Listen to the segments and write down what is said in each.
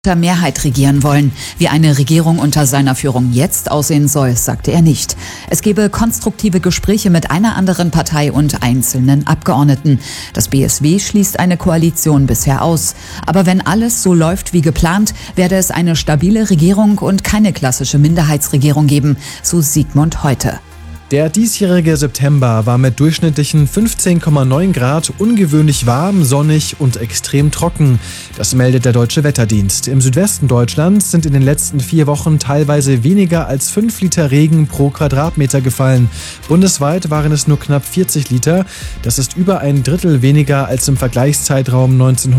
Mehrheit regieren wollen. Wie eine Regierung unter seiner Führung jetzt aussehen soll, sagte er nicht. Es gebe konstruktive Gespräche mit einer anderen Partei und einzelnen Abgeordneten. Das BSW schließt eine Koalition bisher aus. Aber wenn alles so läuft wie geplant, werde es eine stabile Regierung und keine klassische Minderheitsregierung geben, so Sigmund Heute. Der diesjährige September war mit durchschnittlichen 15,9 Grad ungewöhnlich warm, sonnig und extrem trocken. Das meldet der Deutsche Wetterdienst. Im Südwesten Deutschlands sind in den letzten 4 Wochen teilweise weniger als 5 Liter Regen pro Quadratmeter gefallen. Bundesweit waren es nur knapp 40 Liter. Das ist über ein Drittel weniger als im Vergleichszeitraum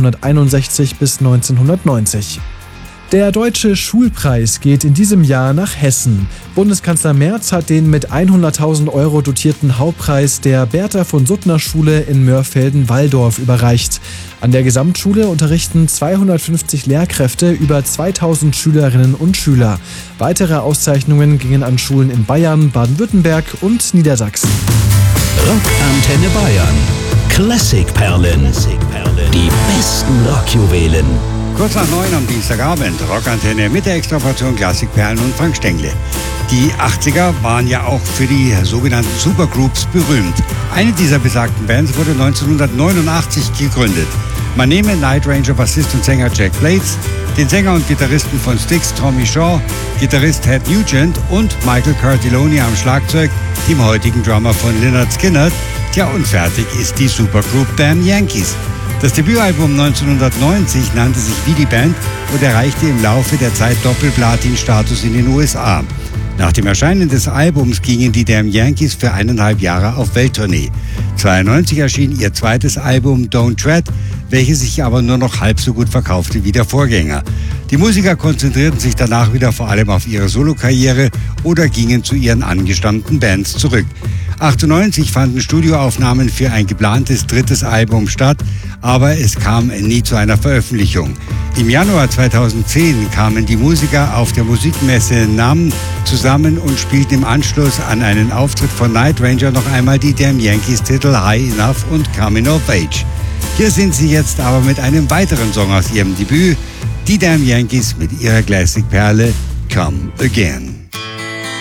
1961 bis 1990. Der Deutsche Schulpreis geht in diesem Jahr nach Hessen. Bundeskanzler Merz hat den mit 100.000 € dotierten Hauptpreis der Bertha-von-Suttner-Schule in Mörfelden-Walldorf überreicht. An der Gesamtschule unterrichten 250 Lehrkräfte über 2.000 Schülerinnen und Schüler. Weitere Auszeichnungen gingen an Schulen in Bayern, Baden-Württemberg und Niedersachsen. Rockantenne Bayern. Klassikperlen. Die besten Rockjuwelen. Kurz nach 9 am Dienstagabend, Rockantenne mit der Extraportion Klassikperlen und Frank Stengele. Die 80er waren ja auch für die sogenannten Supergroups berühmt. Eine dieser besagten Bands wurde 1989 gegründet. Man nehme Night Ranger Bassist und Sänger Jack Blades, den Sänger und Gitarristen von Styx Tommy Shaw, Gitarrist Ted Nugent und Michael Cartelloni am Schlagzeug, dem heutigen Drummer von Lynyrd Skynyrd. Tja, und fertig ist die Supergroup Damn Yankees. Das Debütalbum 1990 nannte sich wie die Band und erreichte im Laufe der Zeit Doppel-Platin-Status in den USA. Nach dem Erscheinen des Albums gingen die Damn Yankees für 1,5 Jahre auf Welttournee. 1992 erschien ihr zweites Album Don't Tread, welches sich aber nur noch halb so gut verkaufte wie der Vorgänger. Die Musiker konzentrierten sich danach wieder vor allem auf ihre Solokarriere oder gingen zu ihren angestammten Bands zurück. 1998 fanden Studioaufnahmen für ein geplantes drittes Album statt, aber es kam nie zu einer Veröffentlichung. Im Januar 2010 kamen die Musiker auf der Musikmesse NAMM zusammen und spielten im Anschluss an einen Auftritt von Night Ranger noch einmal die Damn Yankees Titel High Enough und Coming of Age. Hier sind sie jetzt aber mit einem weiteren Song aus ihrem Debüt, die Damn Yankees mit ihrer Klassikperle Come Again.